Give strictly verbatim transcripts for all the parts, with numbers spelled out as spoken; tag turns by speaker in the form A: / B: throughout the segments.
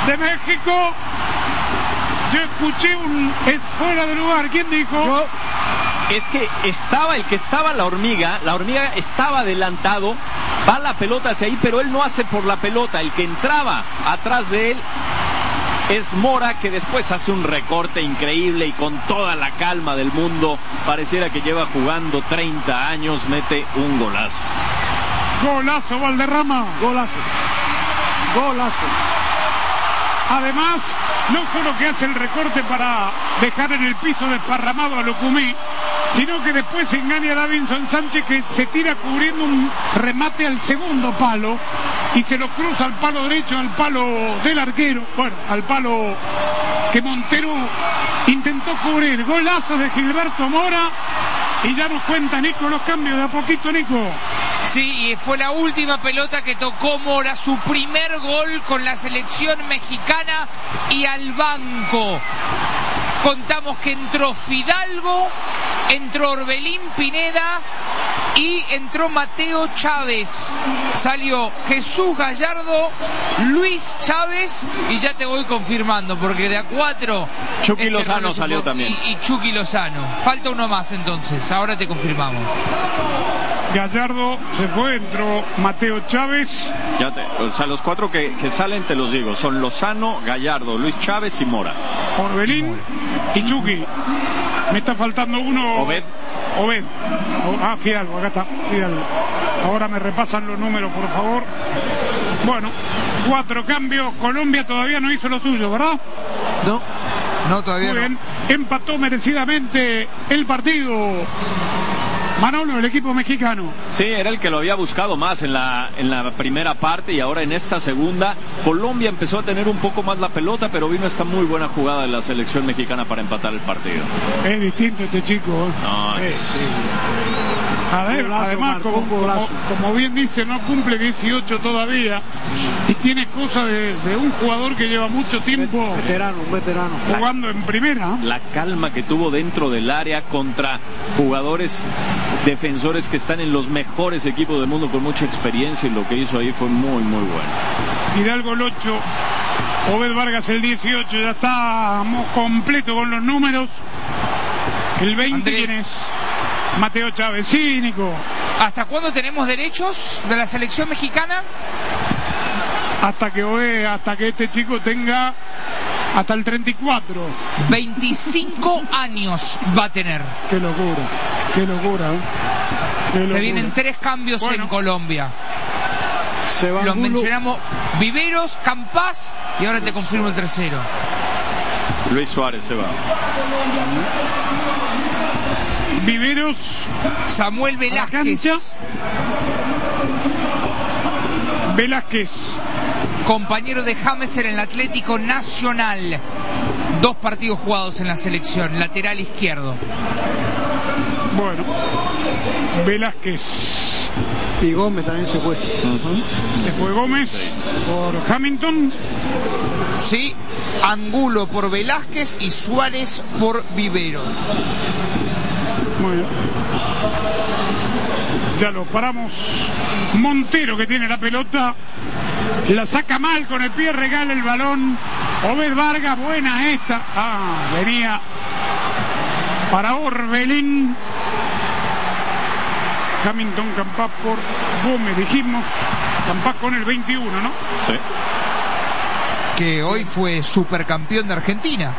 A: de México. Yo escuché un es fuera de lugar. ¿Quién dijo?
B: Yo. Es que estaba, el que estaba la hormiga, la hormiga estaba adelantado, va la pelota hacia ahí, pero él no hace por la pelota, el que entraba atrás de él es Mora, que después hace un recorte increíble y con toda la calma del mundo, pareciera que lleva jugando treinta años, mete un golazo.
A: Golazo, Valderrama.
C: Golazo. Golazo.
A: Además, no solo que hace el recorte para dejar en el piso desparramado a Locumí, sino que después engaña a Davinson Sánchez, que se tira cubriendo un remate al segundo palo y se lo cruza al palo derecho, al palo del arquero, bueno, al palo que Montero intentó cubrir. Golazo de Gilberto Mora. Y ya nos cuenta Nico los cambios de a poquito, Nico.
D: Sí, y fue la última pelota que tocó Mora, su primer gol con la selección mexicana, y al banco. Contamos que entró Fidalgo, entró Orbelín Pineda y entró Mateo Chávez. Salió Jesús Gallardo, Luis Chávez, y ya te voy confirmando, porque de a cuatro...
B: Chucky Lozano salió también.
D: Y, y Chucky Lozano. Falta uno más entonces, ahora te confirmamos.
A: Gallardo se fue, entró Mateo Chávez.
B: Ya te, o sea, los cuatro que, que salen te los digo, son Lozano, Gallardo, Luis Chávez y Mora.
A: Orbelín y Chucky. Me está faltando uno.
B: Obed.
A: Obed. Ah, Fidalgo, acá está. Fidalgo. Ahora me repasan los números, por favor. Bueno, cuatro cambios. Colombia todavía no hizo lo suyo, ¿verdad?
C: No, no, todavía
A: Muy bien.
C: no.
A: Empató merecidamente el partido. Manolo, el equipo mexicano.
B: Sí, era el que lo había buscado más en la, en la primera parte, y ahora en esta segunda Colombia empezó a tener un poco más la pelota, pero vino esta muy buena jugada de la selección mexicana para empatar el partido.
A: Es distinto este chico, ¿eh?
B: No,
A: sí,
B: es...
A: sí. Además,
C: golazo,
A: además
C: Marco,
A: como, como, como bien dice, no cumple dieciocho todavía y tiene cosas de, de un jugador que lleva mucho tiempo
C: veterano, un veterano
A: jugando en primera.
B: La calma que tuvo dentro del área contra jugadores defensores que están en los mejores equipos del mundo con mucha experiencia, y lo que hizo ahí fue muy muy bueno.
A: Hidalgo el ocho, Obed Vargas el dieciocho, ya estamos completos con los números. El veinte,
D: Andrés.
A: ¿quién es? Mateo Chávez. Sí, Nico.
D: ¿Hasta cuándo tenemos derechos de la selección mexicana?
A: Hasta que Obed, hasta que este chico tenga hasta el treinta y cuatro.
D: veinticinco años va a tener.
A: Qué locura, qué locura, ¿eh? Qué locura.
D: Se vienen tres cambios
A: bueno.
D: en Colombia.
C: Se va
D: Los
C: Angulo.
D: mencionamos: Viveros, Campás, y ahora te confirmo el tercero.
B: Luis Suárez se va.
A: Viveros,
D: Samuel Velázquez,
A: Velázquez,
D: compañero de James en el Atlético Nacional. Dos partidos jugados en la selección, lateral izquierdo.
A: bueno, Velázquez.
C: Y Gómez también se fue.
A: Se fue Gómez por Hamilton.
D: Sí, Angulo por Velázquez y Suárez por Viveros.
A: Muy bien. Ya lo paramos. Montero, que tiene la pelota, la saca mal con el pie, regala el balón. Obed Vargas, buena esta. Ah, venía para Orbelín. Hamilton, Campás por Gómez, dijimos. Campás con el veintiuno, ¿no?
B: Sí.
D: Que hoy fue supercampeón de Argentina.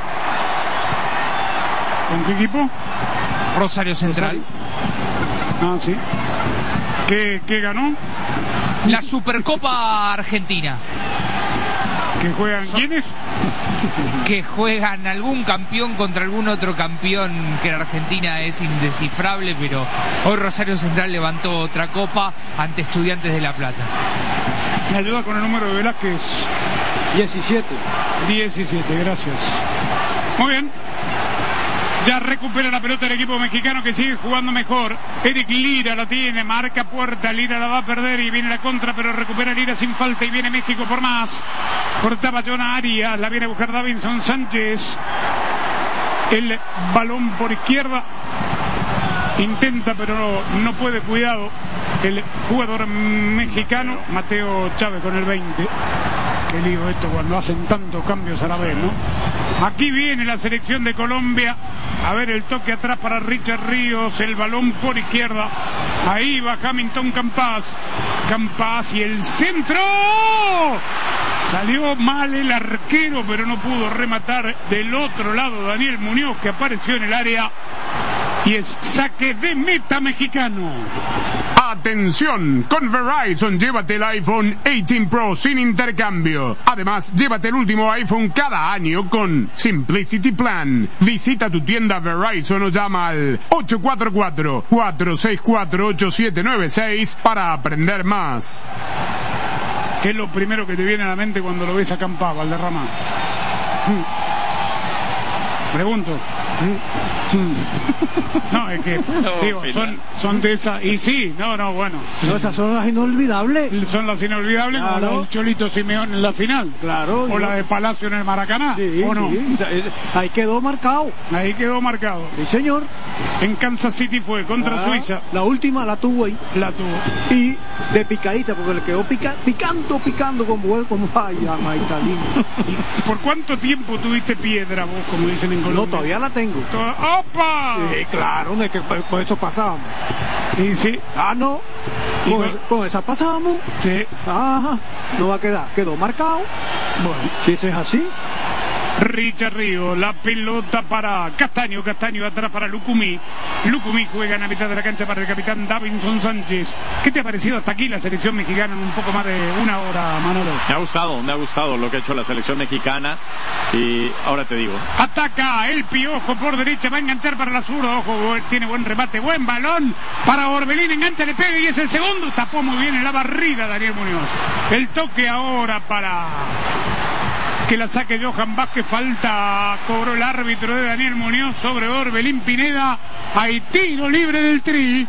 A: ¿Con qué equipo?
D: Rosario Central.
A: Ah, sí. ¿Qué, qué ganó?
D: La Supercopa Argentina.
A: ¿Que juegan
D: Son...
A: quiénes?
D: Que juegan algún campeón contra algún otro campeón, que en Argentina es indescifrable, pero hoy Rosario Central levantó otra copa ante Estudiantes de La Plata.
A: Me ayuda con el número de Velázquez.
C: diecisiete.
A: diecisiete, gracias. Muy bien. Ya recupera la pelota el equipo mexicano, que sigue jugando mejor. Eric Lira la tiene, marca puerta, Lira la va a perder y viene la contra, pero recupera Lira sin falta y viene México por más. Cortaba Jonah Arias, la viene a buscar Davinson Sánchez. El balón por izquierda. Intenta, pero no, no puede, cuidado. El jugador mexicano, Mateo Chávez con el veinte. qué lío esto cuando hacen tantos cambios a la vez, ¿no? Aquí viene la selección de Colombia. A ver el toque atrás para Richard Ríos, el balón por izquierda. Ahí va Hamilton Campas. Campas y el centro. Salió mal el arquero, pero no pudo rematar. Del otro lado Daniel Muñoz, que apareció en el área. Y es saque de meta mexicano.
E: Atención, con Verizon llévate el iPhone dieciocho Pro sin intercambio. Además, llévate el último iPhone cada año con Simplicity Plan. Visita tu tienda Verizon o llama al ocho cuatro cuatro, cuatro seis cuatro, ocho siete nueve seis para aprender más.
A: ¿Qué es lo primero que te viene a la mente cuando lo ves a Campas, Valderrama? Pregunto. No, es que no, digo, son, son de esas. Y sí, no, no, bueno.
C: No, esas son las inolvidables.
A: Son las inolvidables, claro. Como la del Cholito Simeón en la final.
C: Claro.
A: O yo... la de Palacio en el Maracaná.
C: Sí,
A: ¿o no?
C: Sí. Ahí quedó marcado.
A: Ahí quedó marcado.
C: Sí, señor.
A: En Kansas City fue contra ah, Suiza.
C: La última la tuvo ahí.
A: La tuvo.
C: Y de picadita, porque le quedó pica, picando, picando como buen, como ay, Maitalín.
A: ¿Por cuánto tiempo tuviste piedra vos, como dicen en Colombia?
C: No, todavía la tengo.
A: ¡Opa!
C: Sí, claro, no es que por eso pasábamos.
A: Y sí.
C: Ah, no. Con, con... con esa pasábamos.
A: Sí.
C: Ajá. No va a quedar. Quedó marcado. Bueno, si eso es así.
A: Richard Río, la pelota para Castaño, Castaño atrás para Lucumí. Lucumí juega en la mitad de la cancha para el capitán Davinson Sánchez. ¿Qué te ha parecido hasta aquí la selección mexicana en un poco más de una hora, Manolo?
B: Me ha gustado, me ha gustado lo que ha hecho la selección mexicana. Y ahora te digo.
A: Ataca el Piojo por derecha, va a enganchar para la zurda. Ojo, tiene buen remate, buen balón para Orbelín, engancha, le pega y es el segundo. Tapó muy bien en la barrida Daniel Muñoz. El toque ahora para que la saque Johan Vázquez. Falta cobró el árbitro de Daniel Muñoz sobre Orbelín Pineda. Hay tiro libre del Tri.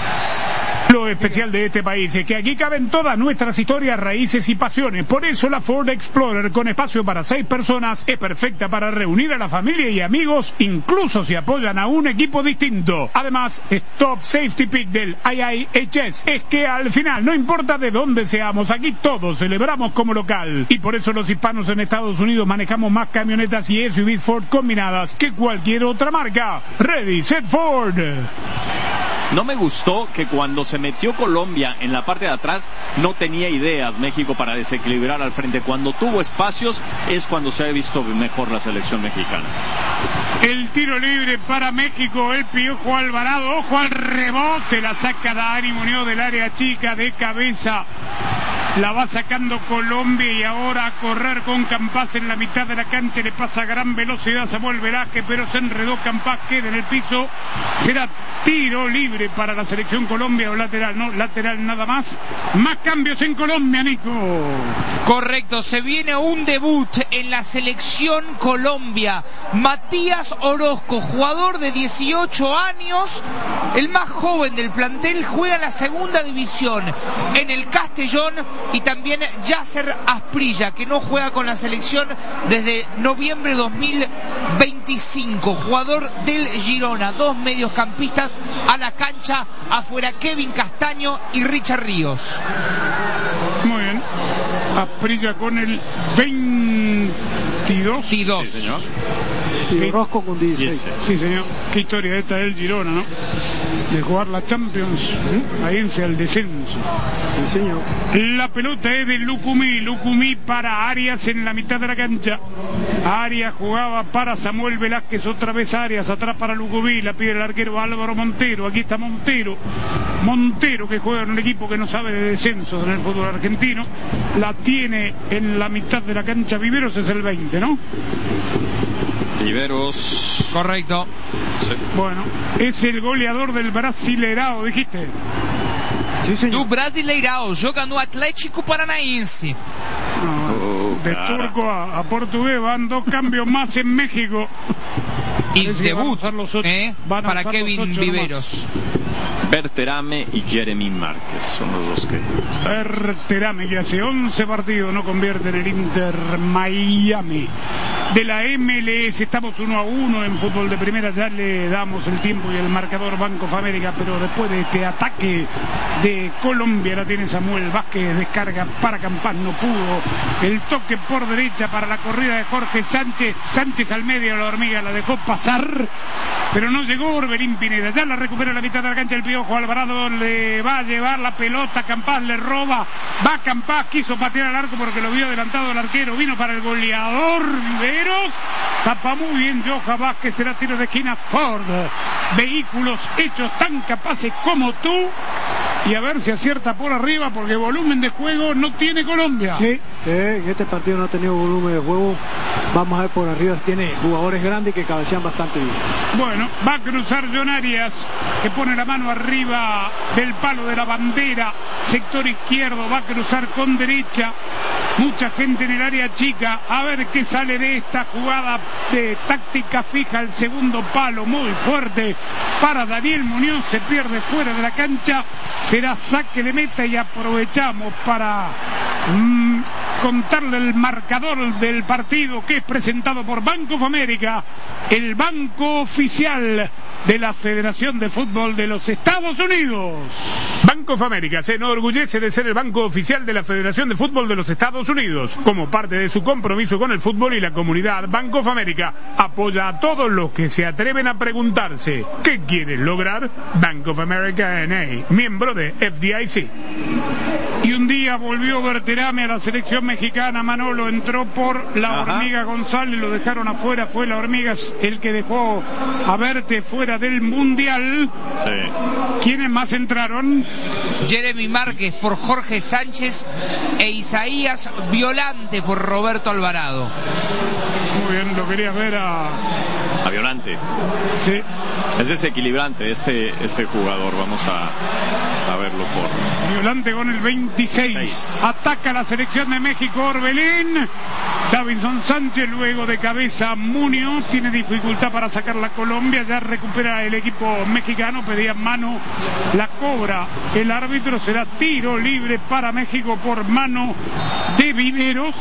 A: Lo especial de este país es que aquí caben todas nuestras historias, raíces y pasiones. Por eso la Ford Explorer, con espacio para seis personas, es perfecta para reunir a la familia y amigos, incluso si apoyan a un equipo distinto. Además, Stop Safety Pick del I I H S es que al final, no importa de dónde seamos, aquí todos celebramos como local. Y por eso los hispanos en Estados Unidos manejamos más camionetas y S U Vs Ford combinadas que cualquier otra marca. Ready, set, Ford.
B: No me gustó que cuando se metió Colombia en la parte de atrás no tenía ideas México para desequilibrar al frente. Cuando tuvo espacios es cuando se ha visto mejor la selección mexicana.
A: El tiro libre para México, el Piojo Alvarado, ojo al rebote, la saca Dani Muñoz del área chica de cabeza. La va sacando Colombia y ahora a correr con Campas en la mitad de la cancha. Le pasa a gran velocidad Samuel Velázquez, pero se enredó Campas, queda en el piso. Será tiro libre para la selección Colombia o lateral, no, lateral nada más. Más cambios en Colombia, Nico.
D: Correcto, se viene un debut en la selección Colombia. Matías Orozco, jugador de dieciocho años, el más joven del plantel, juega en la segunda división en el Castellón. Y también Yasser Asprilla, que no juega con la selección desde noviembre de dos mil veinticinco, jugador del Girona. Dos mediocampistas a la cancha, afuera Kevin Castaño y Richard Ríos.
A: Muy bien. Asprilla con el veintidós.
D: veintidós.
B: Sí, señor.
C: Y Orozco con dieciséis.
A: Sí, señor. Qué historia esta del Girona, ¿no? De jugar la Champions, ¿eh? A irse al descenso.
C: Sí, señor.
A: La pelota es de Lucumí. Lucumí para Arias en la mitad de la cancha. Arias jugaba para Samuel Velázquez, otra vez Arias, atrás para Lucumí. La pide el arquero Álvaro Montero. Aquí está Montero. Montero, que juega en un equipo que no sabe de descenso en el fútbol argentino. La tiene en la mitad de la cancha. Viveros es el veinte, ¿no?
B: Viveros.
D: Correcto.
B: Sí.
A: Bueno, es el goleador del Brasileirao, dijiste.
C: Sí, señor.
D: Do Brasileirao, joga no Atlético Paranaense.
A: No,
B: oh,
A: de
B: cara.
A: turco a, a portugués van dos cambios más en México.
D: Y
A: Parece
D: debut
A: van a los ocho,
D: ¿eh?
A: van a
D: para
A: usar
D: Kevin
A: los ocho
D: Viveros.
B: Berterame y Jeremy Márquez son los dos que están.
A: Berterame, que hace once partidos no convierte en el Inter Miami. de la M L S. Estamos uno a uno en fútbol de primera, ya le damos el tiempo y el marcador Banco of America, pero después de este ataque de Colombia la tiene Samuel Vázquez, descarga para Campas, no pudo, el toque por derecha para la corrida de Jorge Sánchez, Sánchez al medio, la hormiga la dejó pasar, pero no llegó Orbelín Pineda, ya la recupera la mitad de la cancha el Piojo Alvarado, le va a llevar la pelota, Campas le roba, va Campas, quiso patear al arco porque lo vio adelantado el arquero, vino para el goleador Riveros, tapa muy bien Johan Vázquez, será tiro de esquina Ford, vehículos hechos tan capaces como tú, y a ver si acierta por arriba porque volumen de juego no tiene Colombia.
C: Sí, eh, este partido no ha tenido volumen de juego, vamos a ver por arriba, tiene jugadores grandes que cabecean bastante bien.
A: Bueno, va a cruzar John Arias, que pone la mano arriba del palo de la bandera, sector izquierdo, va a cruzar con derecha, mucha gente en el área chica, a ver qué sale de esta jugada de táctica fija, el segundo palo muy fuerte para Daniel Muñoz, se pierde fuera de la cancha, será saque de meta y aprovechamos para mmm, contarle el marcador del partido que es presentado por Banco of America, el banco oficial de la Federación de Fútbol de los Estados Unidos.
E: Banco of America se enorgullece de ser el banco oficial de la Federación de Fútbol de los Estados Unidos. Como parte de su compromiso con el fútbol y la comunidad, Banco of America apoya a todos los que se atreven a preguntarse ¿qué quieren lograr? Bank of America N A, miembro de F D I C.
A: Y un día volvió Berterame a la selección mexicana. Manolo entró por la Ajá. hormiga González, lo dejaron afuera, fue la hormiga el que dejó a Berte fuera del mundial.
B: Sí.
A: ¿Quiénes más entraron?
D: Jeremy Márquez por Jorge Sánchez e Isaías Violante por Roberto Alvarado.
A: Muy bien, lo quería ver a...
B: a Violante.
A: Sí.
B: Es desequilibrante este, este jugador, vamos a, a verlo por...
A: Violante con el veintiséis.
B: seis.
A: Ataca la selección de México, Orbelín. Davinson Sánchez luego de cabeza Muñoz, tiene dificultad para sacar la Colombia, ya recupera el equipo mexicano, pedía mano, la cobra el árbitro, será tiro libre para México por mano de Viveros.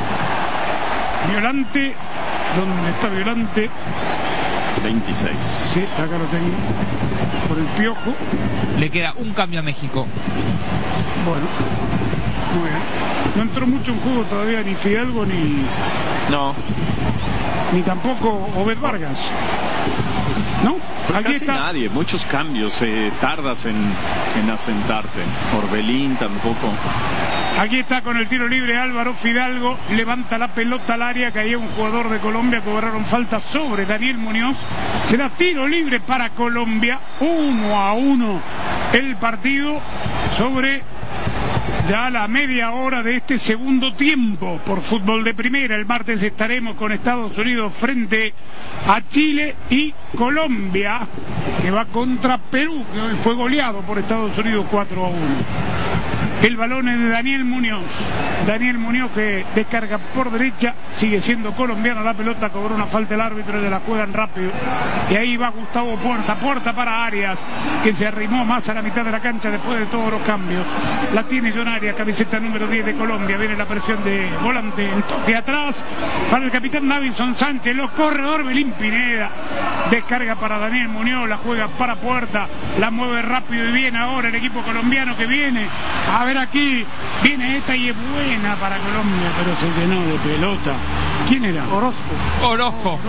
A: Violante, ¿dónde está Violante?
B: veintiséis.
A: Sí, acá lo tengo, por el Piojo.
D: Le queda un cambio a México.
A: Bueno, muy bien. No entró mucho en juego todavía ni Fidalgo ni...
B: No.
A: Ni tampoco Obed Vargas. ¿No?
B: Pero
A: aquí
B: casi
A: está.
B: nadie, muchos cambios, eh, tardas en, en asentarte. Orbelín tampoco.
A: Aquí está con el tiro libre Álvaro Fidalgo, levanta la pelota al área, caía un jugador de Colombia, cobraron falta sobre Daniel Muñoz, será tiro libre para Colombia, uno a uno el partido sobre ya la media hora de este segundo tiempo por fútbol de primera. El martes estaremos con Estados Unidos frente a Chile y Colombia, que va contra Perú, que hoy fue goleado por Estados Unidos cuatro a uno. El balón es de Daniel Muñoz. Daniel Muñoz que descarga por derecha, sigue siendo colombiana la pelota, cobró una falta el árbitro, de la juegan rápido. Y ahí va Gustavo Puerta, Puerta para Arias, que se arrimó más a la mitad de la cancha después de todos los cambios. La tiene John Arias, camiseta número diez de Colombia, viene la presión de volante, el toque atrás para el capitán Davinson Sánchez, los corredor Orbelín Pineda, descarga para Daniel Muñoz, la juega para Puerta, la mueve rápido y bien ahora el equipo colombiano que viene. A ver aquí, viene esta y es buena para Colombia, pero se llenó de pelota. ¿Quién era?
C: Orozco.
D: Orozco.
A: Orozco.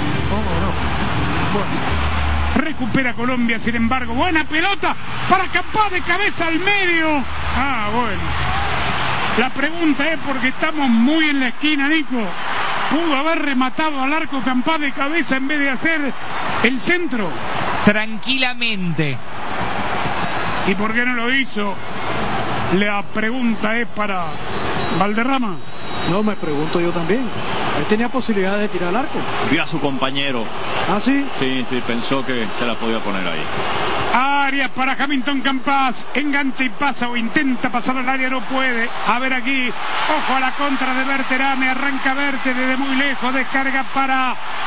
A: Bueno, recupera Colombia, sin embargo, buena pelota para Campas de cabeza al medio. Ah, bueno. La pregunta es porque estamos muy en la esquina, Nico. Pudo haber rematado al arco Campas de cabeza en vez de hacer el centro.
D: Tranquilamente.
A: ¿Y por qué no lo hizo? La pregunta es para Valderrama.
C: No, me pregunto yo también. Él tenía posibilidad de tirar al arco.
B: Vio a su compañero.
C: ¿Ah, sí?
B: Sí, sí, pensó que se la podía poner ahí.
A: Arias para Hamilton Campas, engancha y pasa o intenta pasar al área, no puede. A ver aquí, ojo a la contra de Berterame, arranca Verte desde muy lejos, descarga para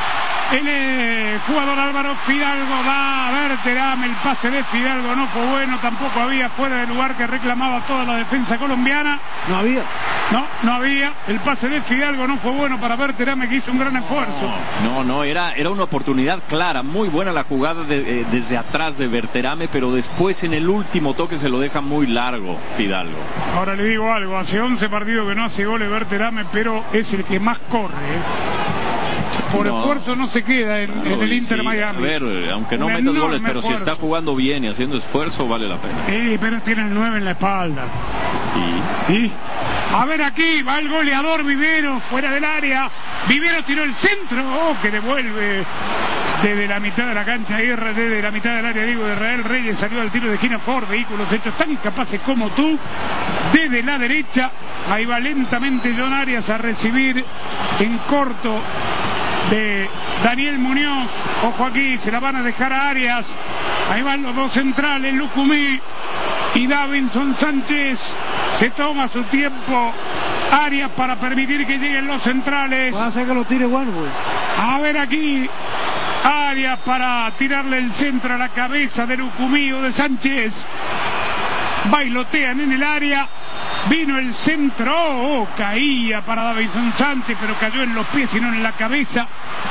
A: El eh, jugador Álvaro Fidalgo va a ver Terame, el pase de Fidalgo no fue bueno, tampoco había fuera de lugar que reclamaba toda la defensa colombiana.
C: No había.
A: No, no había. El pase de Fidalgo no fue bueno para ver Terame, que hizo un gran esfuerzo.
B: No, no, era, era una oportunidad clara, muy buena la jugada de, eh, desde atrás de Berterame, pero después en el último toque se lo deja muy largo Fidalgo.
A: Ahora le digo algo, hace once partidos que no hace goles Berterame, pero es el que más corre, ¿eh? Por no. esfuerzo no se queda en, no, en el Inter
B: sí,
A: Miami.
B: A ver, aunque no metas goles, pero esfuerzo. Si está jugando bien y haciendo esfuerzo, vale la pena.
A: Sí, pero tiene el nueve en la espalda.
B: ¿Y?
A: ¿Y? A ver, aquí va el goleador Vivero, fuera del área. Vivero tiró el centro, oh, que devuelve desde la mitad de la cancha, R D de la mitad del área, digo, de Israel Reyes, salió al tiro de esquina Ford, vehículos hechos tan capaces como tú, desde la derecha, ahí va lentamente John Arias a recibir en corto de Daniel Muñoz, ojo aquí, se la van a dejar a Arias, ahí van los dos centrales, Lucumí y Davinson Sánchez, se toma su tiempo Arias para permitir que lleguen los centrales.
C: Va a hacer que lo tire bueno, güey.
A: A ver aquí, Arias para tirarle el centro a la cabeza de Lucumí o de Sánchez, bailotean en el área, vino el centro, oh, caía para Davinson Sánchez, pero cayó en los pies y no en la cabeza,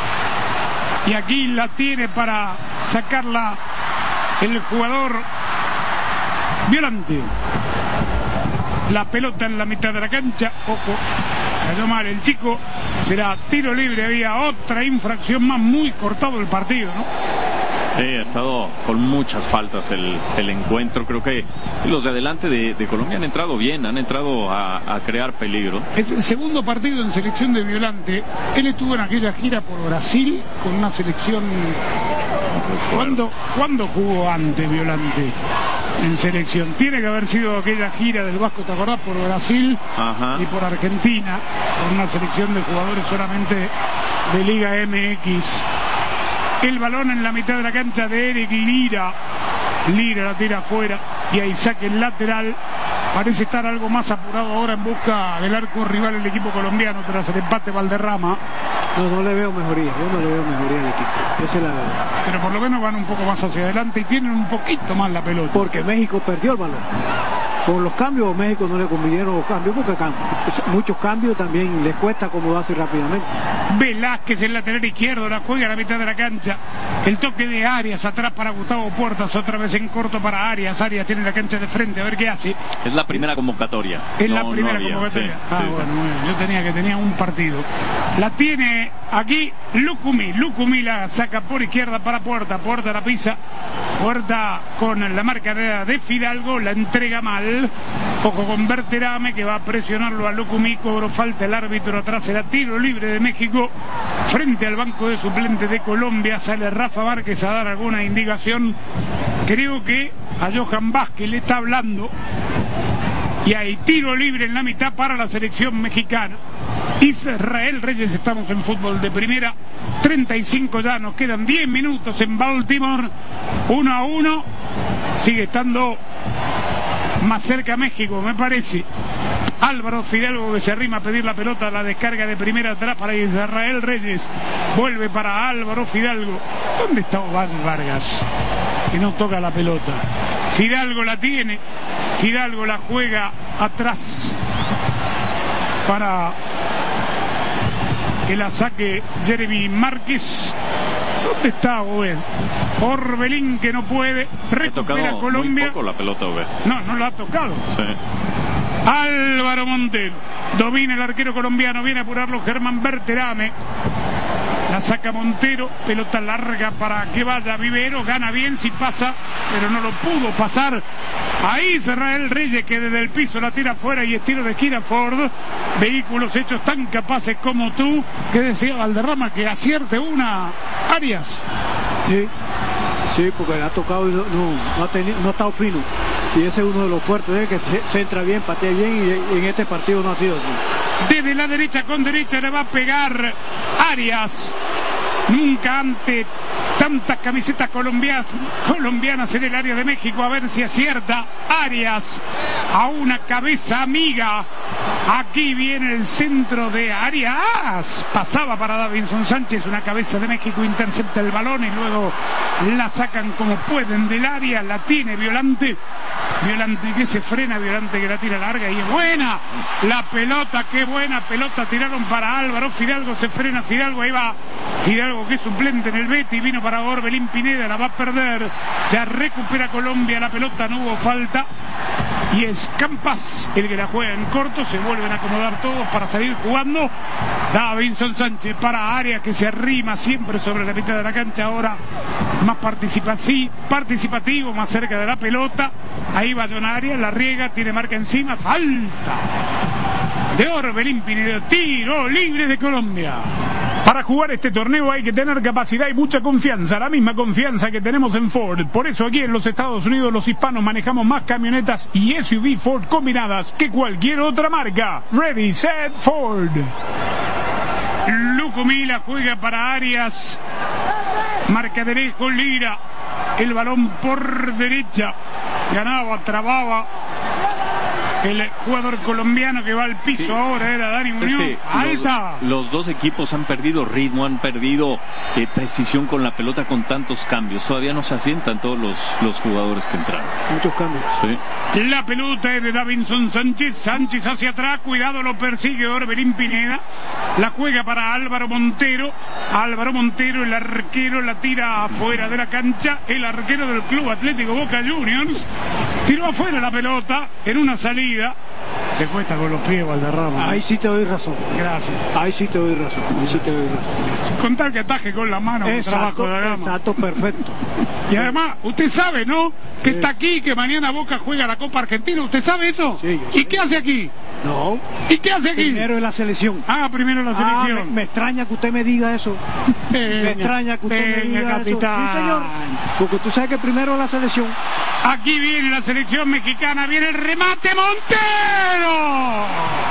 A: y aquí la tiene para sacarla el jugador Violante. La pelota en la mitad de la cancha, ojo, cayó mal el chico, será tiro libre, había otra infracción más, muy cortado el partido, ¿no?
B: Sí, ha estado con muchas faltas el, el encuentro. Creo que los de adelante de, de Colombia han entrado bien, han entrado a, a crear peligro.
A: Es el segundo partido en selección de Violante. Él estuvo en aquella gira por Brasil con una selección. ¿Cuándo, ¿cuándo jugó antes Violante en selección? Tiene que haber sido aquella gira del Vasco, ¿te acordás? Por Brasil. Ajá. Y por Argentina, con una selección de jugadores solamente de Liga M X. El balón en la mitad de la cancha de Eric Lira. Lira la tira afuera y ahí saque el lateral. Parece estar algo más apurado ahora en busca del arco rival el equipo colombiano tras el empate Valderrama.
C: No, no le veo mejoría, yo no le veo mejoría al equipo. Esa es la verdad.
A: Pero por lo menos van un poco más hacia adelante y tienen un poquito más la pelota.
C: Porque México perdió el balón. Con los cambios, México no le convinieron los cambios, porque muchos cambios también les cuesta acomodarse rápidamente.
A: Velázquez, el lateral izquierdo, la juega a la mitad de la cancha. El toque de Arias atrás para Gustavo Puertas, otra vez en corto para Arias. Arias tiene la cancha de frente, a ver qué hace.
B: Es la primera convocatoria.
A: Es
B: no,
A: la primera
B: no había,
A: convocatoria.
B: Sí,
A: ah,
B: sí,
A: bueno,
B: sí.
A: bueno, yo tenía que tenía un partido. La tiene aquí Lucumí. Lucumí la saca por izquierda para Puerta. Puerta la pisa. Puerta con la marca de, de Fidalgo, la entrega mal. Ojo con Berterame, que va a presionarlo a Lucumí. Cobró falta el árbitro atrás. Era tiro libre de México frente al banco de suplentes de Colombia. Sale Rafa Márquez a dar alguna indicación. Creo que a Johan Vázquez le está hablando. Y hay tiro libre en la mitad para la selección mexicana. Israel Reyes, estamos en fútbol de primera, treinta y cinco ya, nos quedan diez minutos en Baltimore, uno a uno, sigue estando más cerca México, me parece. Álvaro Fidalgo, que se arrima a pedir la pelota, la descarga de primera atrás para Israel Reyes, vuelve para Álvaro Fidalgo. ¿Dónde está Obad Vargas? Que no toca la pelota. Fidalgo la tiene, Fidalgo la juega atrás para que la saque Jeremy Márquez. ¿Dónde está Obed? Orbelín, que no puede, recupera Colombia.
B: Muy poco la pelota, Obed.
A: No, no la ha tocado.
B: Sí.
A: Álvaro Montero domina el arquero colombiano, viene a apurarlo Germán Berterame. La saca Montero, pelota larga para que vaya Vivero, gana bien si pasa, pero no lo pudo pasar. Ahí Israel Reyes, que desde el piso la tira afuera y estilo de esquina Ford. Vehículos hechos tan capaces como tú, que decía Valderrama que acierte una. Arias.
C: Sí, sí, porque le ha tocado y no, no, no, ha tenido, no ha estado fino. Y ese es uno de los fuertes de él, que se entra bien, patea bien, y, y en este partido no ha sido así.
A: Desde la derecha con derecha le va a pegar Arias. Nunca ante tantas camisetas colombianas, colombianas en el área de México. A ver si acierta Arias. a una cabeza amiga. Aquí viene el centro de Arias. Pasaba para Davinson Sánchez, una cabeza de México, intercepta el balón y luego la sacan como pueden del área. La tiene Violante. Violante que se frena, Violante que la tira larga y es buena. La pelota, qué buena pelota tiraron para Álvaro Fidalgo. Se frena Fidalgo, ahí va Fidalgo que es suplente en el Betis. Vino para Orbelín Pineda, la va a perder. Ya recupera Colombia la pelota, no hubo falta. Y es Campas el que la juega en corto. Se vuelven a acomodar todos para salir jugando. Davinson Sánchez para Arias que se arrima siempre sobre la mitad de la cancha. Ahora más participativo, participativo más cerca de la pelota. Ahí va John Arias, la riega, tiene marca encima. Falta de Orbelín Pineda. Tiro libre de Colombia. Para jugar este torneo hay que tener capacidad y mucha confianza, la misma confianza que tenemos en Ford. Por eso aquí en los Estados Unidos los hispanos manejamos más camionetas y S U V Ford combinadas que cualquier otra marca. Ready, set, Ford. Lucumí la juega para Arias. Marca derecho Lira. El balón por derecha. Ganaba, trababa el jugador colombiano que va al piso. Sí. Ahora era Dani Muñoz. Es que alta.
B: Los, los dos equipos han perdido ritmo, han perdido eh, precisión con la pelota con tantos cambios. Todavía no se asientan todos los, los jugadores que entraron.
C: Muchos cambios.
B: Sí.
A: La pelota es de Davinson Sánchez. Sánchez hacia atrás. Cuidado, lo persigue Orbelín Pineda. La juega para Álvaro Montero. Álvaro Montero, el arquero, la tira afuera de la cancha. El arquero del Club Atlético Boca Juniors tiró afuera la pelota en una salida.
C: Te cuesta con los pies, Valderrama. Ahí sí te doy razón.
A: Gracias.
C: Ahí sí te doy razón. Ahí sí te doy razón.
A: Con tal que ataje con la mano.
C: Exacto,
A: de la
C: exacto, perfecto.
A: Y además, usted sabe, ¿no? Que sí. Está aquí, que mañana Boca juega la Copa Argentina. ¿Usted sabe eso?
C: Sí,
A: ¿Y qué hace aquí?
C: No.
A: ¿Y qué hace aquí?
C: Primero en la selección.
A: Ah, primero en la selección.
C: Ah, me, me extraña que usted me diga eso.
A: Peña,
C: me extraña que usted
A: Peña,
C: me diga
A: capitán.
C: eso. Sí, señor. Porque tú sabes que primero en la selección.
A: Aquí viene la selección mexicana. Viene el remate Montero.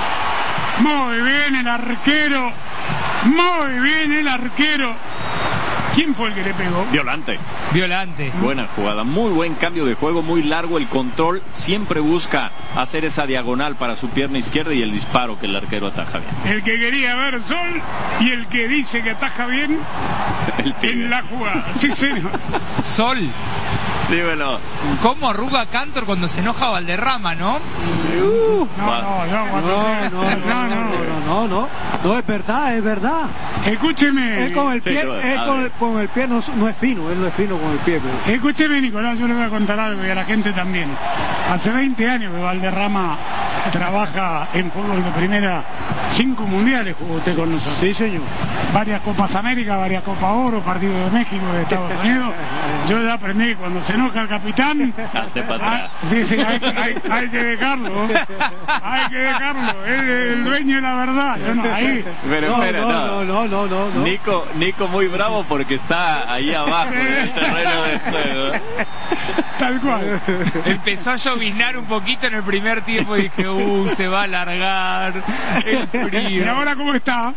A: Muy bien el arquero. Muy bien el arquero. ¿Quién fue el que le pegó?
B: Violante.
D: Violante.
B: Buena jugada, muy buen cambio de juego, muy largo el control. Siempre busca hacer esa diagonal para su pierna izquierda y el disparo que el arquero ataja bien.
A: El que quería ver sol y el que dice que ataja bien
B: el
A: en la jugada. Sí, señor.
D: Sol.
B: Dímelo.
D: ¿Cómo arruga Cantor cuando se enoja Valderrama, no?
A: Uh, no, no, no, no, no, no, no,
C: no, no, no, no, es verdad, es verdad.
A: Escúcheme.
C: Él con el pie,
B: sí, no,
C: él con el, con el pie no, no es fino, él no es fino con el pie. Pero...
A: Escúcheme, Nicolás, yo le voy a contar algo y a la gente también. Hace veinte años que Valderrama trabaja en fútbol de primera. Cinco mundiales jugó usted con nosotros.
C: Sí, señor.
A: Varias Copas América, varias Copas Oro, partido de México, de Estados Unidos. Yo ya aprendí que cuando se enoja el capitán,
B: hazte para atrás.
A: Ah, sí, sí, hay, hay, hay que dejarlo. Hay que dejarlo. Él es el dueño de la verdad. Yo no, ahí.
B: Pero
C: no,
B: espera,
C: no,
B: no.
C: No, no, no, no.
B: Nico, Nico muy bravo porque está ahí abajo en el terreno de juego.
A: Tal cual.
D: Empezó a lloviznar un poquito en el primer tiempo y dije, uh, se va a alargar el frío.
A: ¿Y ahora cómo está?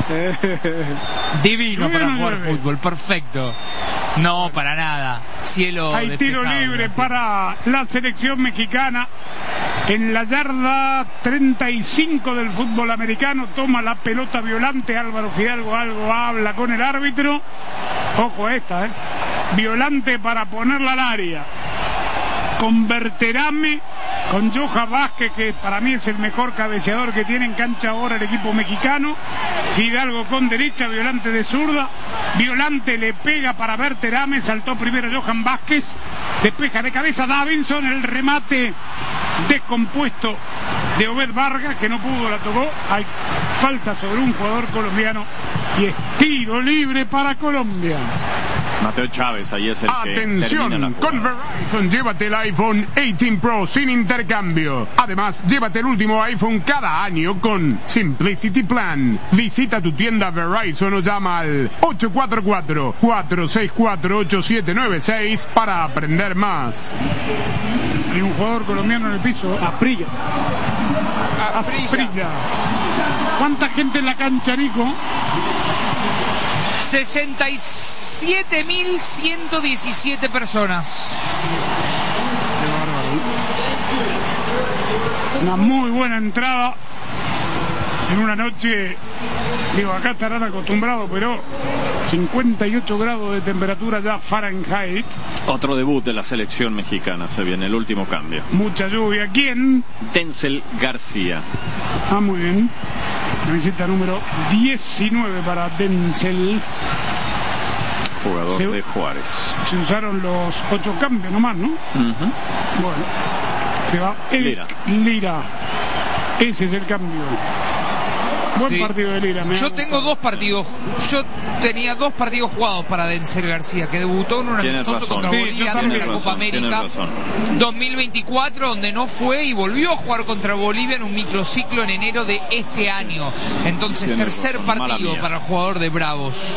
D: Divino para jugar
A: llueve.
D: fútbol, perfecto. No, para nada. Cielo
A: hay tiro libre para la selección mexicana en la yarda treinta y cinco del fútbol americano. Toma la pelota Violante. Álvaro Fidalgo algo habla con el árbitro. Ojo a esta, eh. Violante para ponerla al área. Con Berterame, con Johan Vázquez, que para mí es el mejor cabeceador que tiene en cancha ahora el equipo mexicano. Fidalgo con derecha, Violante de zurda. Violante le pega para Berterame, saltó primero Johan Vázquez, despeja de cabeza Davinson, el remate descompuesto de Obed Vargas, que no pudo, la tocó. Hay falta sobre un jugador colombiano y es tiro libre para Colombia.
B: Mateo Chávez, ahí es el
E: Atención,
B: que termina la
E: con Verizon llévate el iPhone dieciocho Pro sin intercambio. Además, llévate el último iPhone cada año con Simplicity Plan. Visita tu tienda Verizon o llama al ocho cuatro cuatro, cuatro seis cuatro, ocho siete nueve seis para aprender más.
A: Hay un jugador colombiano en el piso.
C: Asprilla.
A: Asprilla. ¿Cuánta gente en la cancha, Nico?
D: sesenta y siete mil ciento diecisiete personas.
A: Una muy buena entrada en una noche, digo, acá estarán acostumbrados, pero cincuenta y ocho grados de temperatura ya Fahrenheit.
B: Otro debut de la selección mexicana, se viene el último cambio.
A: Mucha lluvia. ¿Quién?
B: Denzel García.
A: Ah, muy bien. Camiseta número diecinueve para Denzel.
B: Jugador se, de Juárez.
A: Se usaron los ocho cambios nomás, ¿no? Uh-huh. Bueno, se va el Lira. Lira. Ese es el cambio. Buen sí. partido de Lira.
D: Yo tengo dos partidos. Yo tenía dos partidos jugados para Denzel García, que debutó en un amistoso contra
A: sí,
D: Bolivia antes de la Copa América dos mil veinticuatro, donde no fue y volvió a jugar contra Bolivia en un microciclo en enero de este año. Entonces, Tienes tercer razón. partido para el jugador de Bravos.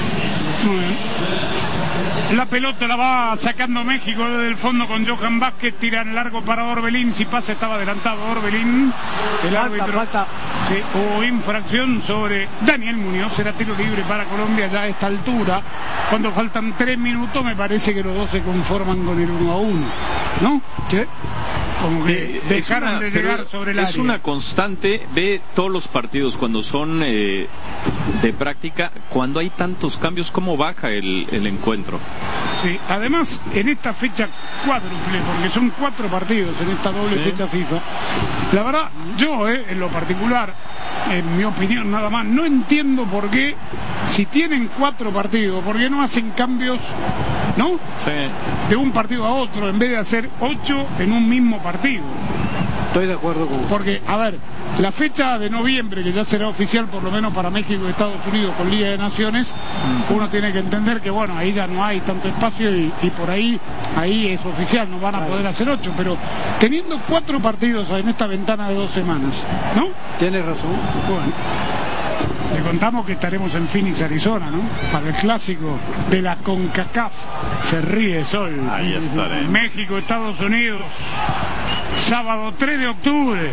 A: La pelota la va sacando México desde el fondo con Johan Vázquez, tira en largo para Orbelín. Si pasa estaba adelantado Orbelín. El
C: falta,
A: árbitro
C: falta.
A: Sí, hubo infracción sobre Daniel Muñoz. Será tiro libre para Colombia ya a esta altura. Cuando faltan tres minutos me parece que los dos se conforman con el uno a uno, ¿no?
C: Sí.
A: Como que
B: eh,
A: dejaron
B: una,
A: de llegar sobre el
B: es
A: área.
B: Es una constante de todos los partidos cuando son eh, de práctica, cuando hay tantos cambios, cómo baja el, el encuentro.
A: Sí, además en esta fecha cuádruple, porque son cuatro partidos en esta doble sí. fecha FIFA, la verdad, yo eh, en lo particular, en mi opinión nada más, no entiendo por qué, si tienen cuatro partidos, por qué no hacen cambios, ¿no?
B: Sí.
A: De un partido a otro, en vez de hacer ocho en un mismo partido.
C: Estoy de acuerdo con vos.
A: Porque, a ver, la fecha de noviembre, que ya será oficial por lo menos para México y Estados Unidos con Liga de Naciones, mm. uno tiene que entender que, bueno, ahí ya no hay tanto espacio y, y por ahí, ahí es oficial, no van a claro. poder hacer ocho, pero teniendo cuatro partidos en esta ventana de dos semanas, ¿no?
C: Tienes razón.
A: Bueno, le contamos que estaremos en Phoenix, Arizona, ¿no? Para el clásico de la CONCACAF. Se ríe Sol.
B: Ahí estaré.
A: México, Estados Unidos. Sábado tres de octubre.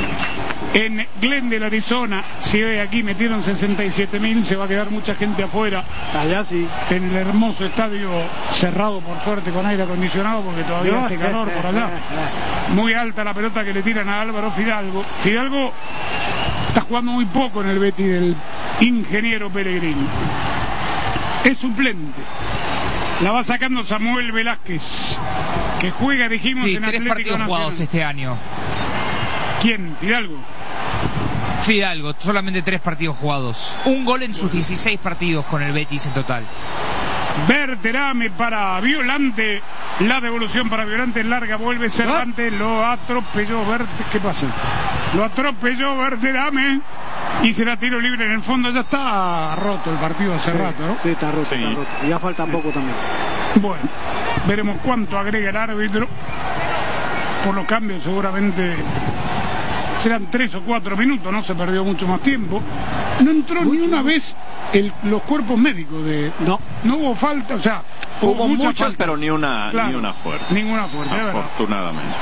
A: En Glendale, Arizona. Si ve aquí metieron sesenta y siete mil, se va a quedar mucha gente afuera.
C: Allá sí.
A: En el hermoso estadio cerrado por suerte con aire acondicionado porque todavía hace calor por allá. Muy alta la pelota que le tiran a Álvaro Fidalgo. Fidalgo está jugando muy poco en el Betis del ingeniero Pellegrini. Es suplente. La va sacando Samuel Velázquez, que juega, dijimos,
D: sí,
A: en
D: tres
A: Atlético
D: partidos
A: Nacional.
D: Jugados este año.
A: ¿Quién? Fidalgo.
D: Fidalgo, solamente tres partidos jugados. Un gol en sus dieciséis partidos con el Betis en total.
A: Berterame para Violante. La devolución para Violante larga, vuelve Cervantes, lo atropelló Bert... ¿Qué pasa? Lo atropelló Berterame y será tiro libre en el fondo. Ya está roto el partido hace
C: sí,
A: rato, ¿no?
C: Sí, está roto, sí. está roto. Y ya falta poco también.
A: Bueno, veremos cuánto agrega el árbitro. Por los cambios seguramente serán tres o cuatro minutos, no se perdió mucho más tiempo. No entró mucho. Ni una vez el, los cuerpos médicos de...
C: No.
A: No hubo falta, o sea...
B: Hubo, hubo muchas, muchas
A: faltas,
B: pero ni una, claro, ni una fuerte.
A: Ninguna fuerte,
B: afortunadamente.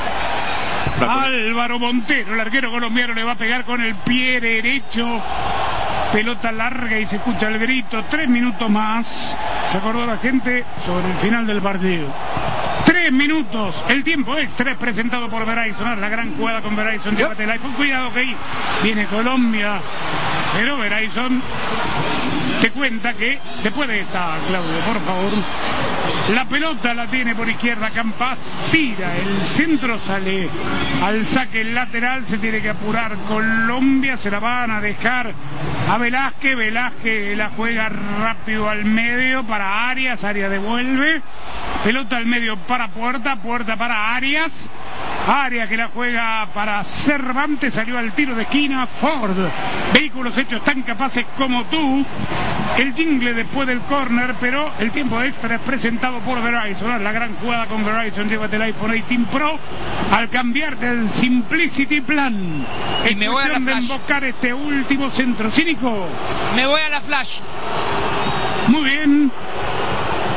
A: Álvaro Montero, el arquero colombiano, le va a pegar con el pie derecho. Pelota larga y se escucha el grito. Tres minutos más. Se acordó la gente sobre el final del partido. Tres minutos. El tiempo extra es presentado por Verizon. La gran jugada con Verizon. Llévate el iPhone. Cuidado que ahí viene Colombia. Pero Verizon te cuenta que después de esta, Claudio, por favor. La pelota la tiene por izquierda Campas. Tira. El centro sale al saque lateral. Se tiene que apurar Colombia. Se la van a dejar a Velázquez. Velázquez la juega rápido al medio para Arias. Arias devuelve. Pelota al medio para Puerta. Puerta para Arias. Arias que la juega para Cervantes. Salió al tiro de esquina. Ford. Vehículos hechos tan capaces como tú. El jingle después del córner, pero el tiempo extra es presentado por Verizon. La gran jugada con Verizon. Llévate el iPhone dieciocho Pro al cambiar del Simplicity Plan.
D: Y me voy a la
A: de
D: flash.
A: Invocar este último centro cínico.
D: Me voy a la flash.
A: Muy bien.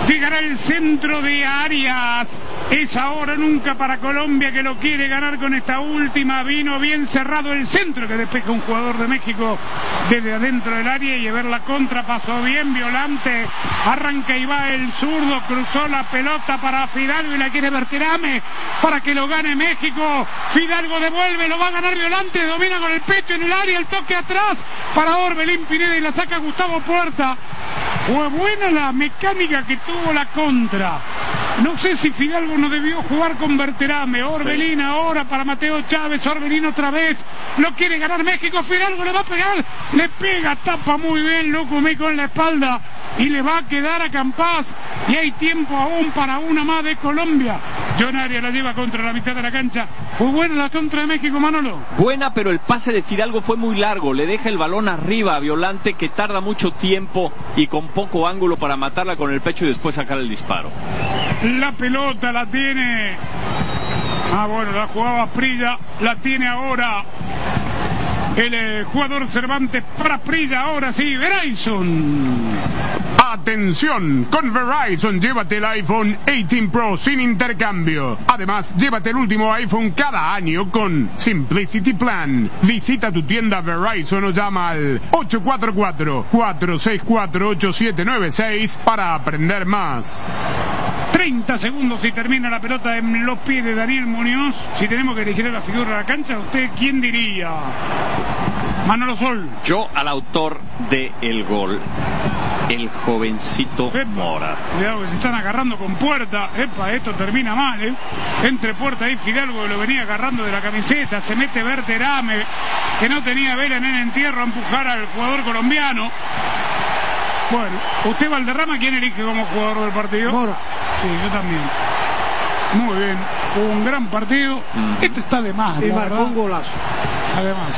A: Llegará el centro de Arias. Es ahora nunca para Colombia, que lo quiere ganar con esta última. Vino bien cerrado el centro que despeja un jugador de México desde adentro del área, y a ver la contra. Pasó bien Violante. Arranca y va el zurdo. Cruzó la pelota para Fidalgo y la quiere Berterame para que lo gane México. Fidalgo devuelve, lo va a ganar Violante. Domina con el pecho en el área. El toque atrás para Orbelín Pineda y la saca Gustavo Puerta. Fue buena la mecánica que tuvo la contra. No sé si Fidalgo no debió jugar con Berterame. Orbelín sí. Ahora para Mateo Chávez. Orbelín otra vez. Lo quiere ganar México. Fidalgo le va a pegar. Le pega, tapa muy bien Lucumí con la espalda. Y le va a quedar a Campás. Y hay tiempo aún para una más de Colombia. John Arias la lleva contra la mitad de la cancha. Fue buena la contra de México, Manolo.
B: Buena, pero el pase de Fidalgo fue muy largo. Le deja el balón arriba a Violante, que tarda mucho tiempo y con poco ángulo para matarla con el pecho y después sacar el disparo.
A: La pelota la tiene. Ah, bueno, la jugaba Prilla. La tiene ahora el eh, jugador Cervantes para Prilla. Ahora sí, Verizon.
E: Atención, con Verizon llévate el iPhone dieciocho Pro sin intercambio. Además, llévate el último iPhone cada año con Simplicity Plan. Visita tu tienda Verizon o llama al ocho cuatro cuatro, cuatro seis cuatro, ocho siete nueve seis para aprender más.
A: treinta segundos y termina la pelota en los pies de Daniel Muñoz. Si tenemos que elegir la figura de la cancha, ¿usted quién diría? Manolo Sol.
B: Yo al autor del gol, el jovencito Epa. Mora.
A: Cuidado que se están agarrando con Puerta. Epa, esto termina mal, ¿eh? Entre Puerta y Fidalgo, que lo venía agarrando de la camiseta. Se mete Berterame, que no tenía vela en el entierro, a empujar al jugador colombiano. Bueno, usted, Valderrama, ¿quién elige como jugador del partido?
C: Mora.
A: Sí, yo también. Muy bien, un gran partido. Mm. Este está de más,
C: y marcó un golazo.
A: Además,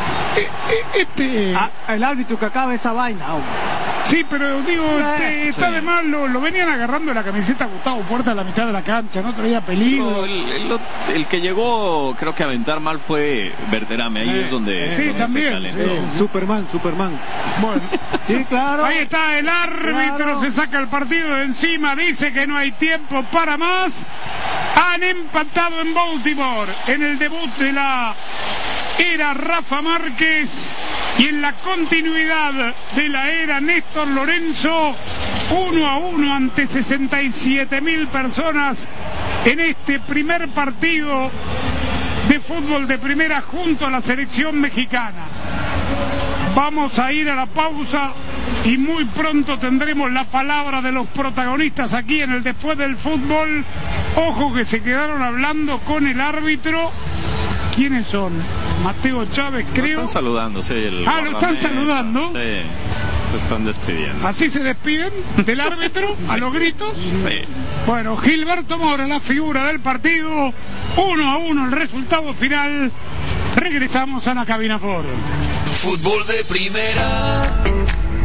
A: este
C: ah, el árbitro que acaba esa vaina, hombre.
A: Sí, pero digo, este, está
B: sí.
A: de mal, lo, lo venían agarrando de la camiseta Gustavo Puerta a la mitad de la cancha, no traía peligro.
B: No, el, el, el que llegó, creo que a aventar mal fue Berterame, ahí eh, es donde,
A: sí,
B: donde
A: también,
B: se calentó.
C: Sí, sí. Superman, Superman.
A: Bueno,
C: sí, claro.
A: Ahí está el árbitro, claro. Se saca el partido de encima, dice que no hay tiempo para más. Han empatado en Baltimore en el debut de la era Rafa Márquez y en la continuidad de la era Néstor Lorenzo, uno a uno ante sesenta y siete mil personas en este primer partido de fútbol de primera junto a la selección mexicana. Vamos a ir a la pausa y muy pronto tendremos la palabra de los protagonistas aquí en el Después del Fútbol. Ojo que se quedaron hablando con el árbitro. ¿Quiénes son? Mateo Chávez, creo.
B: Lo están saludando, sí. El
A: ah, lo están saludando.
B: Sí, se están despidiendo.
A: ¿Así se despiden del árbitro? Sí. ¿A los gritos?
B: Sí.
A: Bueno, Gilberto Mora, la figura del partido. Uno a uno el resultado final. Regresamos a la cabina Ford.
F: Fútbol de primera.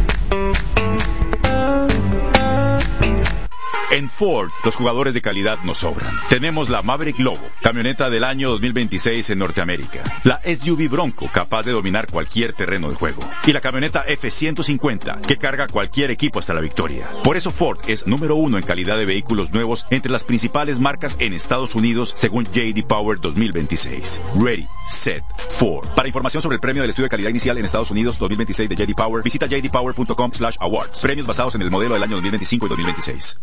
G: En Ford, los jugadores de calidad nos sobran. Tenemos la Maverick Lobo, camioneta del año dos mil veintiséis en Norteamérica. La S U V Bronco, capaz de dominar cualquier terreno de juego. Y la camioneta F ciento cincuenta, que carga cualquier equipo hasta la victoria. Por eso Ford es número uno en calidad de vehículos nuevos entre las principales marcas en Estados Unidos, según J D Power dos mil veintiséis. Ready, Set, Ford. Para información sobre el premio del estudio de calidad inicial en Estados Unidos dos mil veintiséis de J D Power, visita j d power punto com slash awards. Premios basados en el modelo del año dos mil veinticinco y dos mil veintiséis.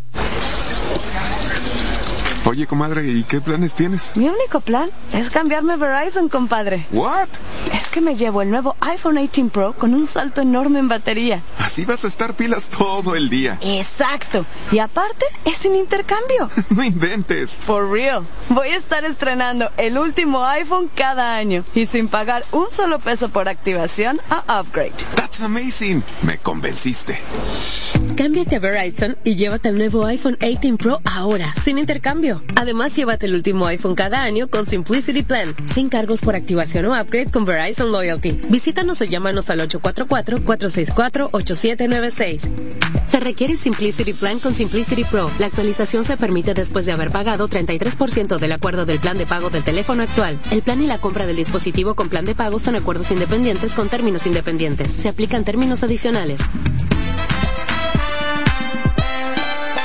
H: Oye, comadre, ¿y qué planes tienes?
I: Mi único plan es cambiarme a Verizon, compadre.
H: ¿What?
I: Es que me llevo el nuevo iPhone dieciocho Pro con un salto enorme en batería.
H: Así vas a estar pilas todo el día.
I: Exacto. Y aparte, es sin intercambio.
H: No inventes.
I: For real. Voy a estar estrenando el último iPhone cada año y sin pagar un solo peso por activación a upgrade.
H: That's amazing. Me convenciste.
J: Cámbiate a Verizon y llévate el nuevo iPhone dieciocho Pro ahora, sin intercambio. Además, llévate el último iPhone cada año con Simplicity Plan, sin cargos por activación o upgrade con Verizon Loyalty. Visítanos o llámanos al ocho cuatro cuatro, cuatro seis cuatro, ocho siete nueve seis. Se requiere Simplicity Plan con Simplicity Pro. La actualización se permite después de haber pagado treinta y tres por ciento del acuerdo del plan de pago del teléfono actual. El plan y la compra del dispositivo con plan de pago son acuerdos independientes con términos independientes. Se aplican términos adicionales.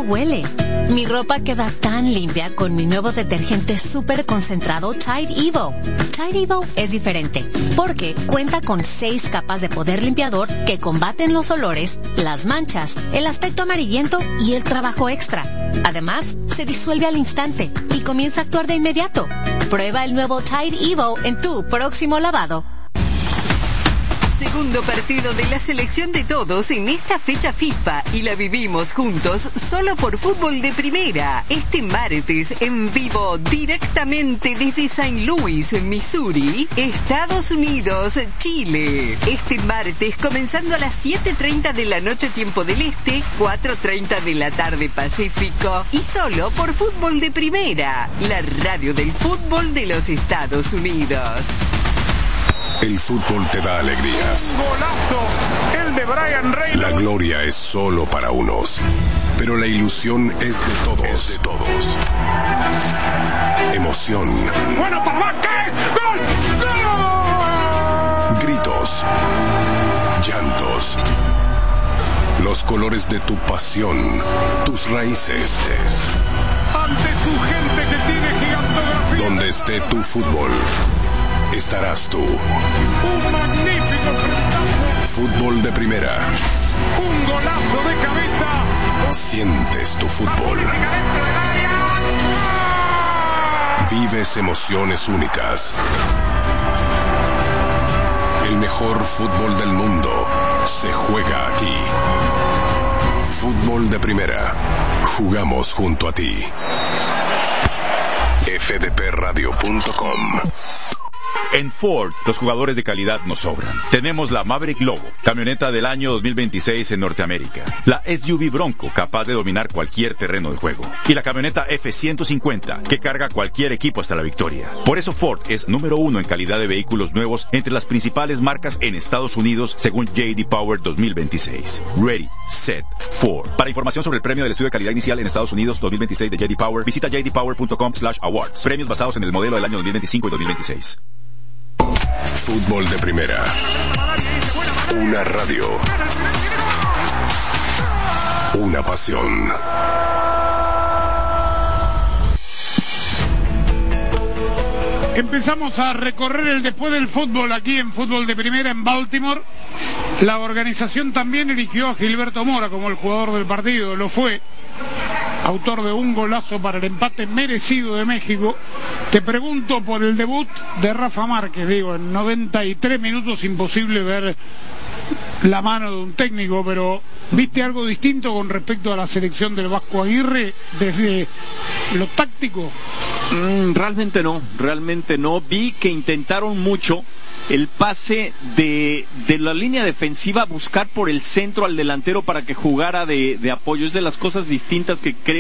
K: huele. Mi ropa queda tan limpia con mi nuevo detergente súper concentrado Tide Evo. Tide Evo es diferente porque cuenta con seis capas de poder limpiador que combaten los olores, las manchas, el aspecto amarillento y el trabajo extra. Además, se disuelve al instante y comienza a actuar de inmediato. Prueba el nuevo Tide Evo en tu próximo lavado.
L: Segundo partido de la selección de todos en esta fecha FIFA y la vivimos juntos solo por Fútbol de Primera. Este martes en vivo directamente desde Saint Louis, Missouri, Estados Unidos, Chile. Este martes comenzando a las siete treinta de la noche tiempo del Este, cuatro treinta de la tarde Pacífico y solo por Fútbol de Primera, la radio del fútbol de los Estados Unidos.
M: El fútbol te da alegrías.
A: Golazo, el de Brian Reynolds.
M: La gloria es solo para unos, pero la ilusión es de todos. Es de todos. Emoción.
A: Bueno, papá, ¿qué? ¡Gol! ¡Gol!
M: Gritos. Llantos. Los colores de tu pasión, tus raíces.
A: Ante tu gente que tiene gigantografía.
M: Donde esté tu fútbol, estarás tú.
A: Un magnífico frentazo.
M: Fútbol de Primera.
A: Un golazo de cabeza.
M: Sientes tu fútbol. Vives emociones únicas. El mejor fútbol del mundo se juega aquí. Fútbol de Primera. Jugamos junto a ti. F D P radio punto com.
G: En Ford, los jugadores de calidad nos sobran. Tenemos la Maverick Lobo, camioneta del año dos mil veintiséis en Norteamérica. La S U V Bronco, capaz de dominar cualquier terreno de juego. Y la camioneta F ciento cincuenta, que carga cualquier equipo hasta la victoria. Por eso Ford es número uno en calidad de vehículos nuevos entre las principales marcas en Estados Unidos, según J D Power dos mil veintiséis. Ready, Set, Ford. Para información sobre el premio del estudio de calidad inicial en Estados Unidos dos mil veintiséis de J D Power, visita j d power punto com slash awards. Premios basados en el modelo del año dos mil veinticinco y dos mil veintiséis.
M: Fútbol de Primera. Una radio. Una pasión.
A: Empezamos a recorrer el después del fútbol aquí en Fútbol de Primera en Baltimore. La organización también eligió a Gilberto Mora como el jugador del partido. Lo fue. Autor de un golazo para el empate merecido de México. Te pregunto por el debut de Rafa Márquez. Digo, en noventa y tres minutos imposible ver la mano de un técnico, pero ¿viste algo distinto con respecto a la selección del Vasco Aguirre desde lo táctico?
B: Mm, realmente no, realmente no. Vi que intentaron mucho el pase de, de la línea defensiva, buscar por el centro al delantero para que jugara de, de apoyo. Es de las cosas distintas que creo